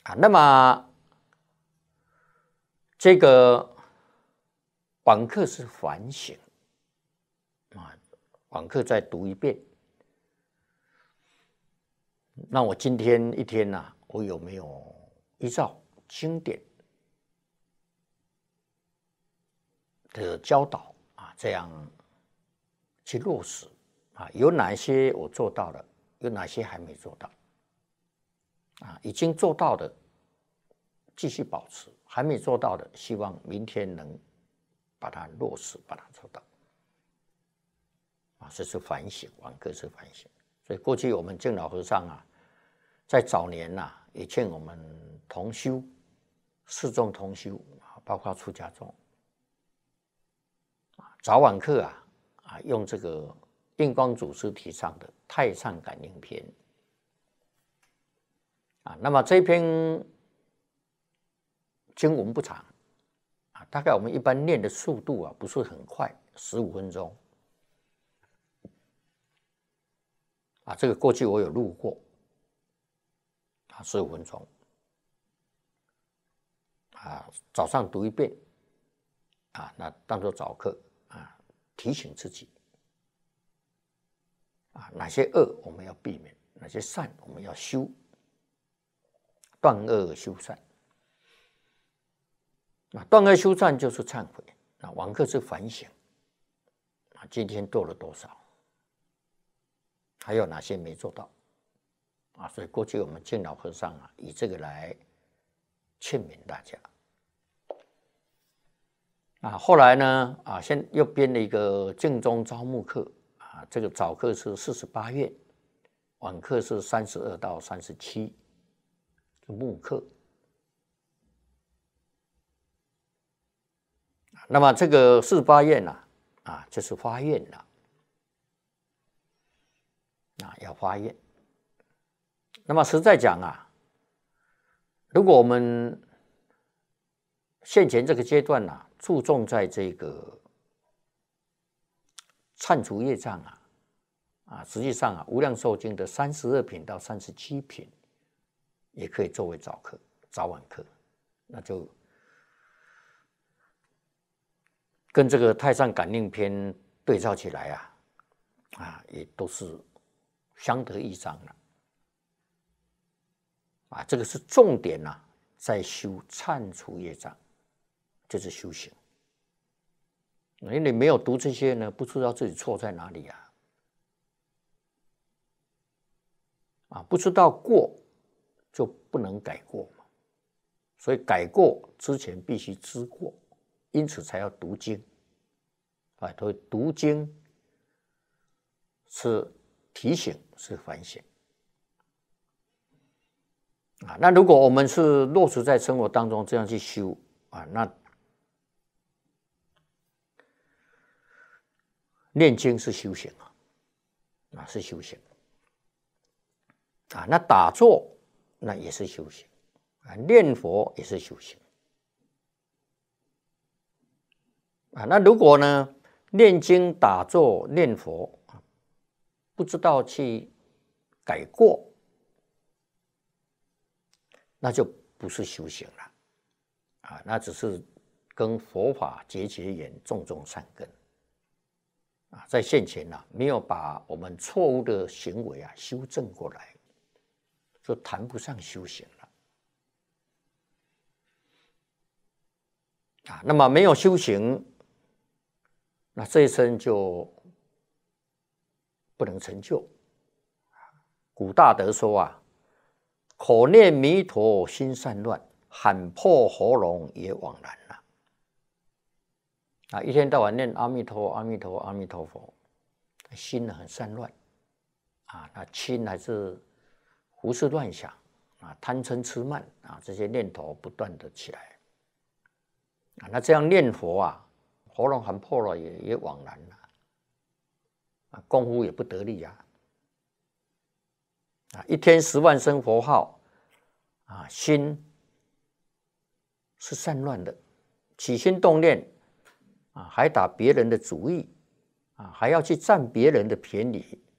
那么这个晚课是反省晚课再读一遍。那我今天一天我有没有依照经典的教导这样去落实有哪些我做到了，有哪些还没做到已经做到的继续保持，还没做到的希望明天能把它落实，把它做到这是反省，晚课是反省。所以过去我们净老和尚在早年也劝我们同修四众同修包括出家众早晚课用这个印光祖师提倡的太上感应篇那么这篇经文不长大概我们一般念的速度不是很快，15分钟这个过去我有录过15分钟早上读一遍那当作早课提醒自己哪些恶我们要避免，哪些善我们要修，断恶修善断恶修善就是忏悔晚课是反省今天做了多少，还有哪些没做到所以过去我们净老和尚以这个来劝勉大家后来呢现又编了一个净宗招募课这个早课是48愿，晚课是32到37慕课那么这个48愿就是发愿要发愿。那么实在讲如果我们现前这个阶段注重在这个忏除业障实际上无量寿经的32品到37品也可以作为早课早晚课，那就跟这个太上感应篇对照起来也都是相得益彰了这个是重点在修忏除业障，就是修行。因为你没有读这些呢，不知道自己错在哪里不知道过就不能改过嘛，所以改过之前必须知过，因此才要读经所以读经是提醒，是反省那如果我们是落实在生活当中这样去修那念经是修行是修行那打坐那也是修行念佛也是修行那如果呢念经打坐念佛不知道去改过，那就不是修行了那只是跟佛法结缘，种种善根在现前没有把我们错误的行为修正过来，就谈不上修行了那么没有修行，那这一生就不能成就。古大德说口念弥陀心散乱，喊破喉咙也枉然一天到晚念阿弥陀阿弥陀阿弥陀佛，心很散乱那心还是胡思乱想贪嗔痴慢这些念头不断的起来那这样念佛喉咙喊破了也枉然功夫也不得力一天10万声佛号心是散乱的，起心动念还打别人的主意还要去占别人的便宜